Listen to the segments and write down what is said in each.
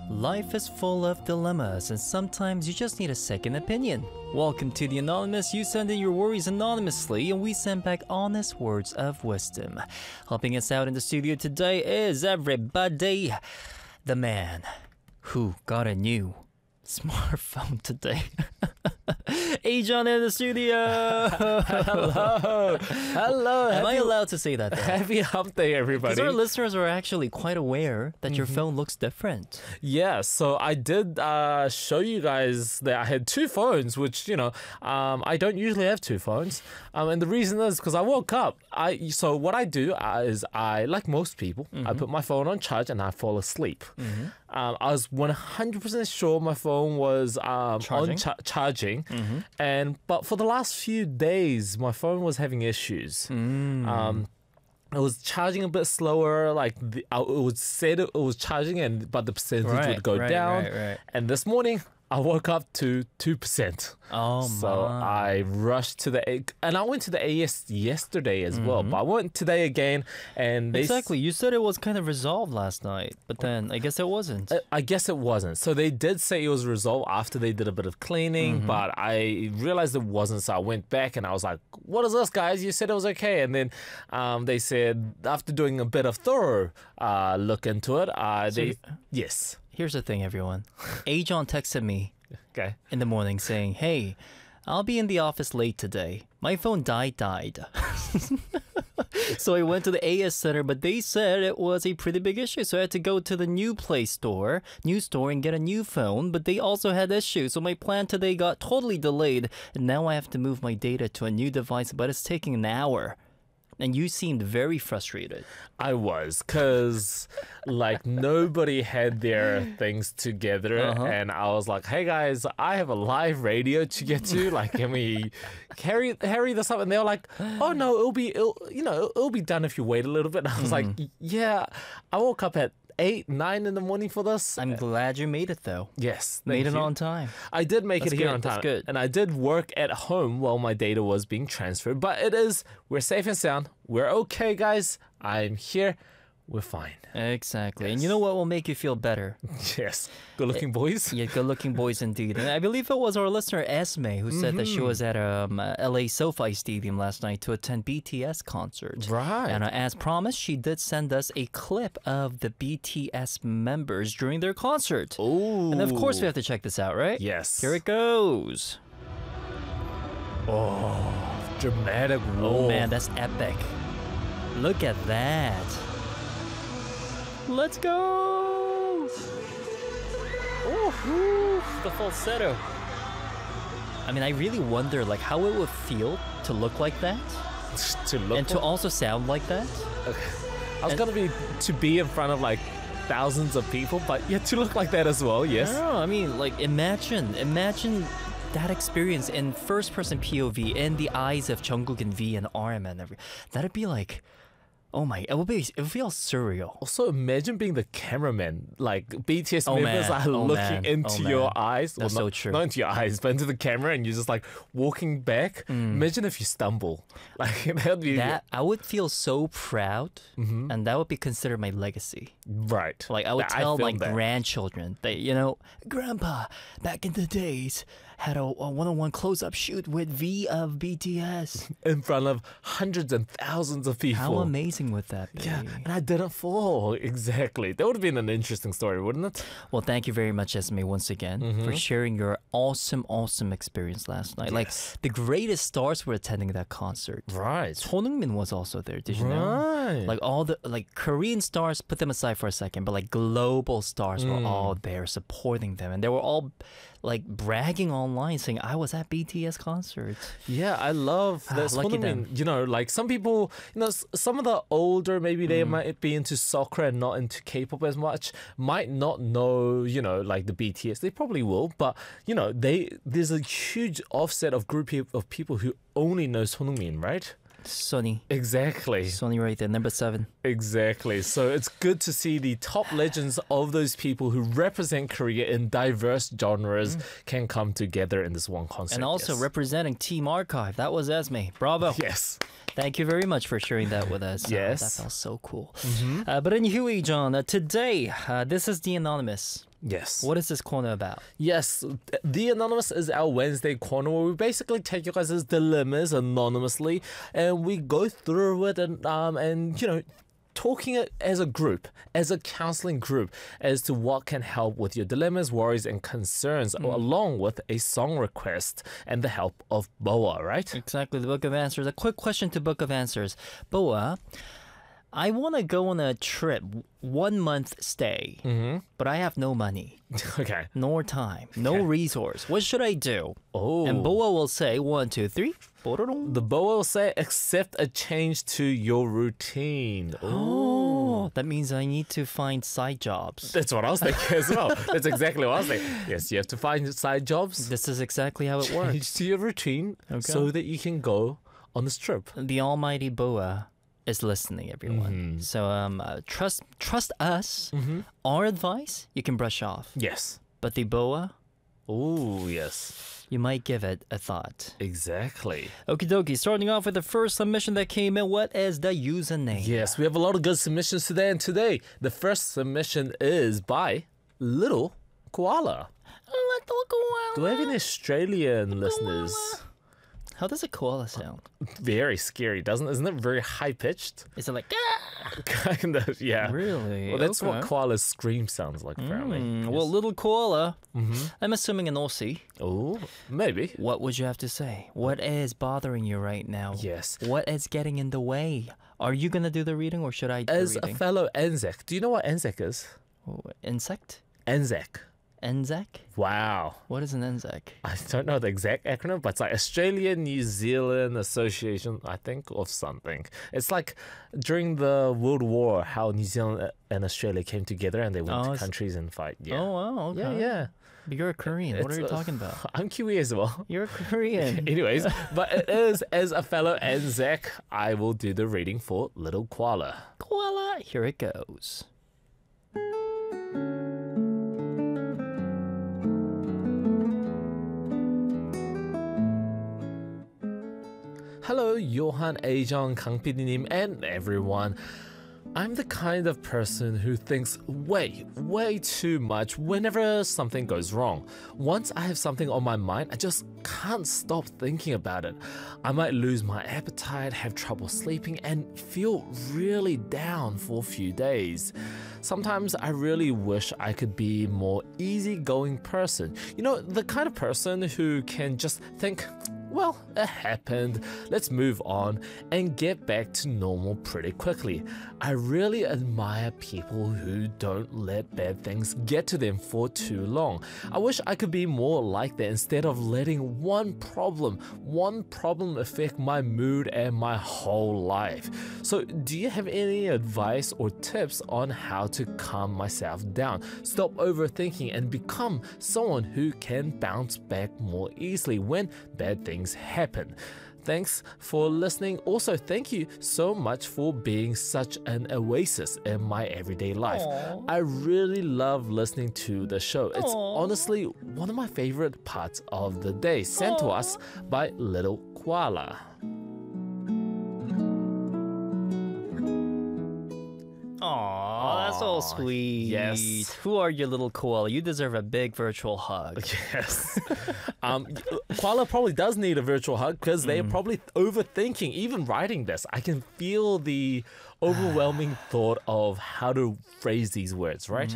Life is full of dilemmas, and sometimes you just need a second opinion. Welcome to The Anonymous. You send in your worries anonymously, and we send back honest words of wisdom. Helping us out in the studio today is everybody, the man who got a new smartphone today. Ajon in the studio. Hello. Am I allowed to say that? Happy hump day, everybody. Because our listeners are actually quite aware that your phone looks different. Yeah, so I did show you guys that I had two phones, which, I don't usually have two phones. And the reason is because I woke up. So what I do is like most people, I put my phone on charge and I fall asleep. I was 100% sure my phone was charging. But for the last few days, my phone was having issues. It was charging a bit slower. Like it would say it was charging, but the percentage would go down. Right. And this morning, I woke up to 2%. Oh, so I rushed to and I went to the AS yesterday as well, but I went today again, and exactly. You said it was kind of resolved last night, but then I guess it wasn't. I guess it wasn't. So they did say it was resolved after they did a bit of cleaning, but I realized it wasn't. So I went back and I was like, "What is this, guys? You said it was okay." And then they said after doing a bit of thorough look into it, yes. Here's the thing, everyone. Ajon texted me in the morning saying, "Hey, I'll be in the office late today. My phone died." So I went to the AS Center, but they said it was a pretty big issue. So I had to go to the new store, and get a new phone, but they also had issues. So my plan today got totally delayed, and now I have to move my data to a new device, but it's taking an hour. And you seemed very frustrated. I was, because nobody had their things together. And I was like, "Hey guys, I have a live radio to get to. Can we hurry this up?" And they were like, "Oh no, it'll be done if you wait a little bit." And I was like, "Yeah." I woke up at 8, 9 in the morning for this. I'm glad you made it though. Yes, made it on time. I did make it here on time. That's good. And I did work at home while my data was being transferred. But we're safe and sound. We're okay, guys. I'm here. We're fine. Exactly. Yes. And you know what will make you feel better? Yes. Good-looking boys. Yeah, good-looking boys indeed. And I believe it was our listener Esme who said that she was at LA SoFi Stadium last night to attend BTS concert. Right. And as promised, she did send us a clip of the BTS members during their concert. Oh. And of course we have to check this out, right? Yes. Here it goes. Oh, dramatic walk. Oh man, that's epic. Look at that. Let's go! Ooh, the falsetto. I mean, I really wonder how it would feel to look like that. To also sound like that. I was gonna be in front of thousands of people, but yeah, to look like that as well. Yes. No, I mean, imagine that experience in first-person POV in the eyes of Jungkook and V and RM and everything. That'd be oh my, it would feel surreal. Also, imagine being the cameraman. BTS members are looking into your eyes. That's so true. Not into your eyes, but into the camera, and you're just walking back. Imagine if you stumble. That'd be... I would feel so proud, and that would be considered my legacy. Right. I would tell my grandchildren that, Grandpa, back in the days, had a one-on-one close-up shoot with V of BTS. In front of hundreds and thousands of people. How amazing would that be? Yeah, and I didn't fall. Exactly. That would have been an interesting story, wouldn't it? Well, thank you very much, Esme, once again, for sharing your awesome experience last night. Yes. The greatest stars were attending that concert. Right. Son Heung-min was also there. Did you know? Right. All the Korean stars, put them aside for a second, but global stars were all there supporting them, and they were all bragging online saying, "I was at BTS concert." Yeah, I love that. Lucky them. Some people, some of the older, maybe they might be into soccer and not into K-pop as much, might not know, the BTS. They probably will, but there's a huge offset of group of people who only know Son Heung-min, right? Sunny. Exactly. Sunny right there, number 7. Exactly. So it's good to see the top legends of those people who represent Korea in diverse genres can come together in this one concert. And also representing Team Archive. That was Esme. Bravo. Yes. Thank you very much for sharing that with us. Yes. That felt so cool. But anyway, John, today, this is The Anonymous. Yes. What is this corner about? Yes, The Anonymous is our Wednesday corner where we basically take you guys' dilemmas anonymously and we go through it and you know, talking it as a group, as a counseling group, as to what can help with your dilemmas, worries, and concerns, along with a song request and the help of Boa, right? Exactly, the Book of Answers. A quick question to Book of Answers. Boa, I want to go on a trip, 1 month stay, but I have no money, Okay. nor time, no resource. What should I do? Oh. And Boa will say, 1, 2, 3. The Boa will say, accept a change to your routine. Oh, that means I need to find side jobs. That's what I was thinking as well. That's exactly what I was thinking. Yes, you have to find side jobs. This is exactly how it works. Change to your routine so that you can go on this trip. The almighty Boa is listening, everyone. So trust us. Our advice, you can brush off. Yes. But the Boa, Oh, yes. you might give it a thought. Exactly. Okie dokie, starting off with the first submission that came in. What is the username? Yes, we have a lot of good submissions today. And today, the first submission is by Little Koala. Little koala. Do we have any Australian listeners? How does a koala sound? Very scary, isn't it very high pitched? Is it like, Kind of, yeah. Really? Well, that's what Okay. koala's scream sounds like, apparently. Well, little koala, I'm assuming an Aussie. Oh, maybe. What would you have to say? What is bothering you right now? Yes. What is getting in the way? Are you going to do the reading or should I do As the a reading? fellow Anzac, do you know what Anzac is? Insect? Anzac. Anzac? Wow. What is an Anzac? I don't know the exact acronym, but it's like Australia New Zealand Association, I think, of something. It's like during the World War, how New Zealand and Australia came together and they went to it's- countries and fight. Yeah. Oh, wow. Okay. Yeah. You're a Korean. What are you It's, talking about? I'm Kiwi as well. You're a Korean. Anyways, but it is, as a fellow Anzac, I will do the reading for Little Koala. Koala. Here it goes. Hello, Johan, Ajong, Kang Pidinim, and everyone. I'm the kind of person who thinks way too much whenever something goes wrong. Once I have something on my mind, I just can't stop thinking about it. I might lose my appetite, have trouble sleeping, and feel really down for a few days. Sometimes I really wish I could be a more easygoing person. You know, the kind of person who can just think, well, it happened, let's move on and get back to normal pretty quickly. I really admire people who don't let bad things get to them for too long. I wish I could be more like that instead of letting one problem affect my mood and my whole life. So, do you have any advice or tips on how to calm myself down, stop overthinking, and become someone who can bounce back more easily when bad things happen? Thanks for listening. Also, thank you so much for being such an oasis in my everyday life. Aww. I really love listening to the show. It's Aww. honestly one of my favorite parts of the day, sent to us by Little Koala. Aw, that's so sweet. yes. Who are you, little koala? You deserve a big virtual hug. Yes. Koala probably does need a virtual hug because they're probably overthinking, even writing this. I can feel the overwhelming thought of how to phrase these words, right?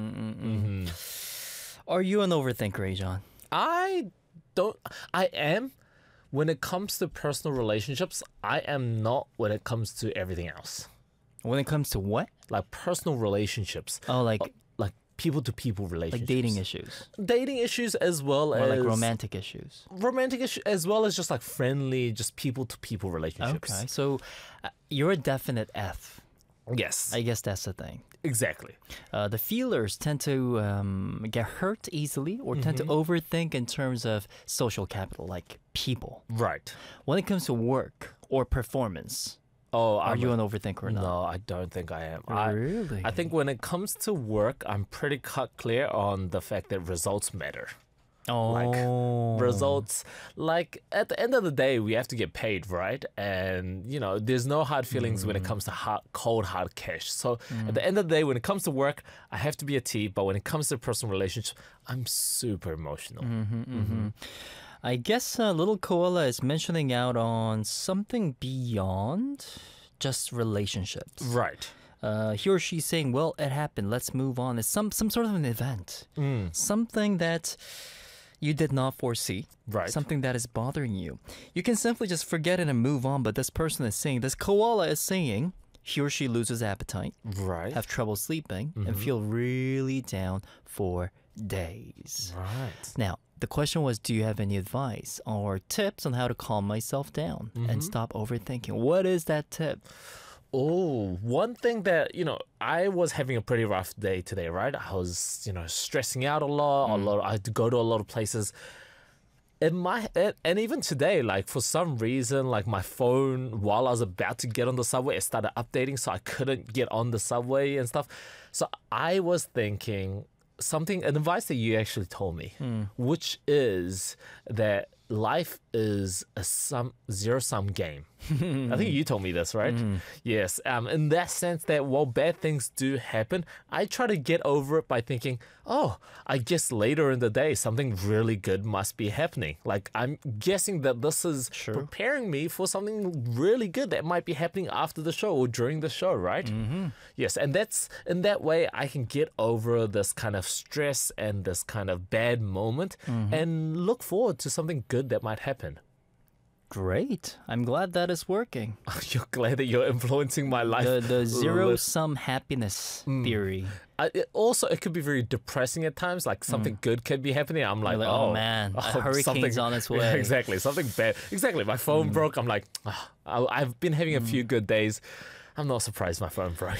Are you an overthinker, John? I am. When it comes to personal relationships, I am not when it comes to everything else. When it comes to what? Like personal relationships. Oh, like people-to-people relationships. like dating issues Dating issues as well or as like romantic issues. romantic issues as well as just like friendly, just people-to-people relationships. Okay, so you're a definite F. Yes. I guess that's the thing. Exactly. The feelers tend to get hurt easily or tend to overthink in terms of social capital, like people. Right. When it comes to work or performance, Oh, are you an overthinker or not? No, I don't think I am. Really? I think when it comes to work, I'm pretty cut clear on the fact that results matter. Oh. Results. Like at the end of the day, we have to get paid, right? And there's no hard feelings when it comes to cold hard cash. So at the end of the day, when it comes to work, I have to be a T. But when it comes to personal relationships, I'm super emotional. I guess little koala is mentioning out on something beyond just relationships. Right. He or she's saying, well, it happened. Let's move on. It's some sort of an event. Something that you did not foresee. Right. Something that is bothering you. You can simply just forget it and move on. But this person is saying, this koala is saying, he or she loses appetite, Right. have trouble sleeping, and feel really down for days. Right. Now, the question was, do you have any advice or tips on how to calm myself down and stop overthinking? What is that tip? Oh, one thing that, I was having a pretty rough day today, right? I was, stressing out a lot. I had to go to a lot of places. And even today, like for some reason, like my phone, while I was about to get on the subway, it started updating, so I couldn't get on the subway and stuff. So I was thinking an advice that you actually told me, which is that life is a zero-sum game. I think you told me this, right? Yes. In that sense that while bad things do happen, I try to get over it by thinking, oh, I guess later in the day, something really good must be happening. Like I'm guessing that this is preparing me for something really good that might be happening after the show or during the show, right? Yes. And that's in that way I can get over this kind of stress and this kind of bad moment and look forward to something good that might happen. Great. I'm glad that is working. You're glad that you're influencing my life. The zero-sum happiness theory. It could be very depressing at times. Like something good can be happening. I'm like, You're like, oh man, a hurricane's on its way. Yeah, exactly. Something bad. Exactly. My phone broke. I'm like, I've been having a few good days. I'm not surprised my phone broke.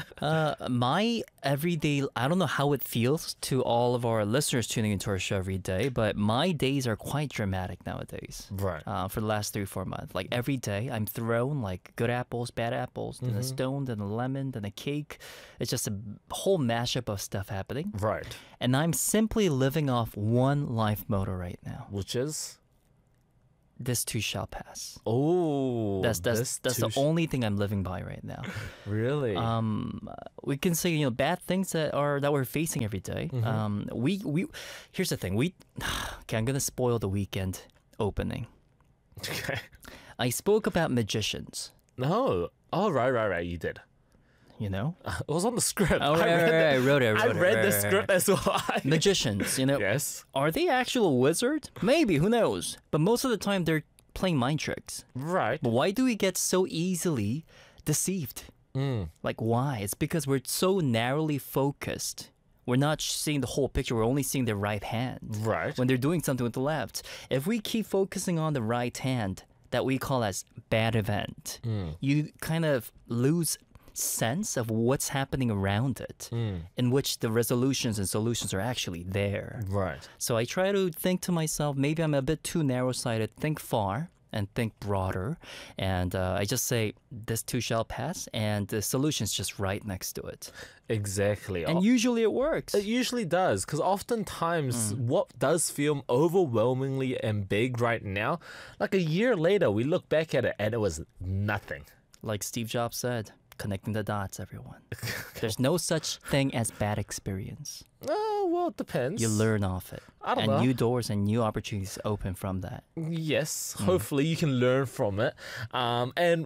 My everyday, I don't know how it feels to all of our listeners tuning into our show every day, but my days are quite dramatic nowadays. Right. For the last 3-4 months. Like every day I'm thrown like good apples, bad apples, then a stone, then a lemon, then a cake. It's just a whole mashup of stuff happening. Right. And I'm simply living off one life motto right now. Which is? This too shall pass. Oh, that's the only thing I'm living by right now. Really? We can say bad things that we're facing every day. We here's the thing. Okay, I'm gonna spoil the weekend opening. Okay. I spoke about magicians. No. Oh, right. You did. You know? It was on the script. Oh, I wrote it. I read the script as well. Magicians, Yes. Are they actual wizards? Maybe, who knows? But most of the time they're playing mind tricks. Right. But why do we get so easily deceived? Like why? It's because we're so narrowly focused. We're not seeing the whole picture. We're only seeing the right hand. Right. When they're doing something with the left. If we keep focusing on the right hand, that we call as bad event, you kind of lose sense of what's happening around it, in which the resolutions and solutions are actually there. Right. So I try to think to myself, maybe I'm a bit too narrow-sighted, think far and think broader. And I just say, this too shall pass, and the solution's just right next to it. Exactly. And usually it works. It usually does, because oftentimes what does feel overwhelmingly and big right now, like a year later, we look back at it and it was nothing. Like Steve Jobs said, connecting the dots, everyone. There's no such thing as bad experience. Oh, well, it depends. You learn off it. I don't know. New doors and new opportunities open from that. Yes, hopefully you can learn from it. And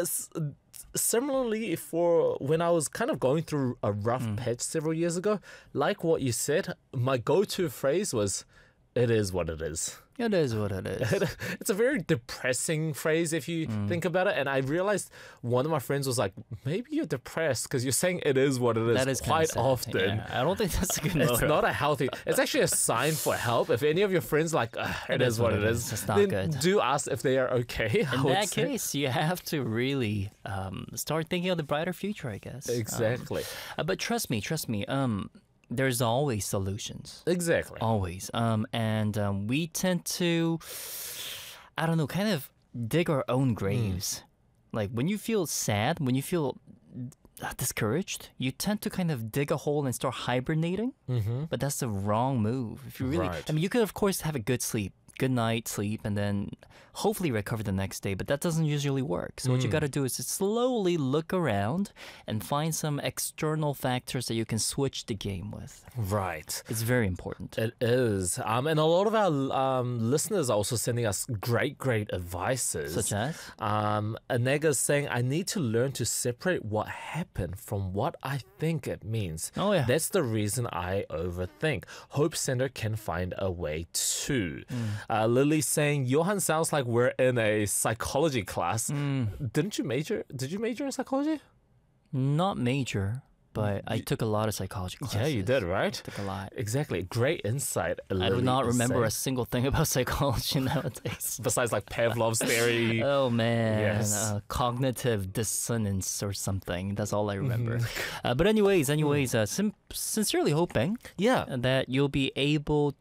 similarly, for when I was kind of going through a rough patch several years ago, like what you said, my go-to phrase was, "It is what it is." It is what it is. It's a very depressing phrase if you think about it. And I realized one of my friends was like, maybe you're depressed because you're saying it is what it is, That is quite sad. often. Yeah, I don't think that's a good It's motto. not a healthy. It's actually a sign for help. If any of your friends like, it is what it is, It's not then good. do ask if they are okay. In that case, you have to really start thinking of the brighter future, I guess. Exactly. But trust me, there's always solutions. Exactly. Always. And we tend to, I don't know, kind of dig our own graves. Like when you feel sad, when you feel discouraged, you tend to kind of dig a hole and start hibernating. But that's the wrong move. If you really, Right. I mean, you could of course have a good sleep, good night sleep, and then hopefully recover the next day. But that doesn't usually work. So what you got to do is just slowly look around and find some external factors that you can switch the game with. Right. It's very important. It is. And a lot of our listeners are also sending us great advices. Such as? Anega's saying, I need to learn to separate what happened from what I think it means. Oh, yeah. That's the reason I overthink. Hope Center can find a way too. Lily's saying, Johan sounds like we're in a psychology class. Did you major in psychology? Not major, but I took a lot of psychology classes. Yeah, you did, right? Took a lot. Exactly. Great insight. I do not remember saying. a single thing about psychology nowadays. Besides like Pavlov's theory. Oh man, Yes. Cognitive dissonance or something. That's all I remember. But anyways, sincerely hoping Yeah. that you'll be able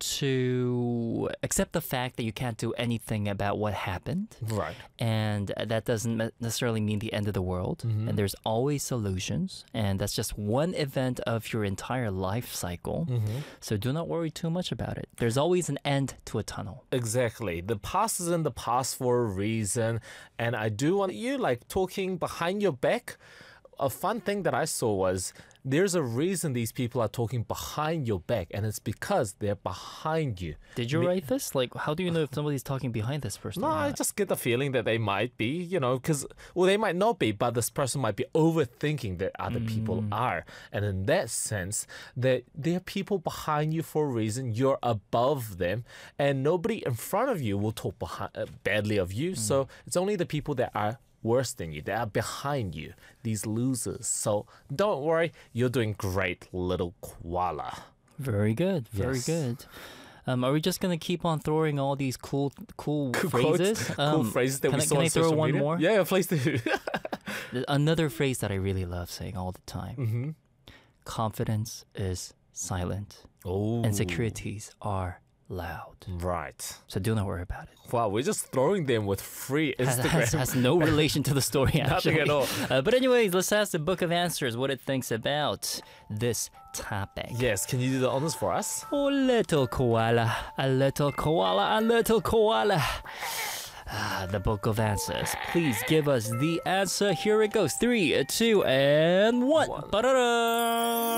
to accept the fact that you can't do anything about what happened. Right. And that doesn't necessarily mean the end of the world. And there's always solutions. And that's just one event of your entire life cycle. So do not worry too much about it. There's always an end to a tunnel. Exactly. The past is in the past for a reason. And I do want you like talking behind your back. A fun thing that I saw was there's a reason these people are talking behind your back, and it's because they're behind you. Did you write this? Like, how do you know if somebody's talking behind this person? No, or I not? just get the feeling that they might be, because, well, they might not be, but this person might be overthinking that other people are. And in that sense, that there are people behind you for a reason. You're above them, and nobody in front of you will talk badly of you. So it's only the people that are worse than you, that are behind you, these losers. So don't worry, you're doing great, little koala. Very good. Very Yes. good. Are we just gonna keep on throwing all these cool Quotes, phrases? cool phrases that can we I- saw can on I throw social one media. more? Yeah, please do. Another phrase that I really love saying all the time. Confidence is silent, Oh, insecurities are loud. right. So do not worry about it. Wow, we're just throwing them with free Instagram. Has no relation to the story, actually. Nothing at all. But anyways, let's ask the Book of Answers what it thinks about this topic. Yes, can you do the honors for us? Oh, little koala, a little koala, a little koala. The Book of Answers. Please give us the answer. Here it goes. 3, 2, and 1. Ba-da-da!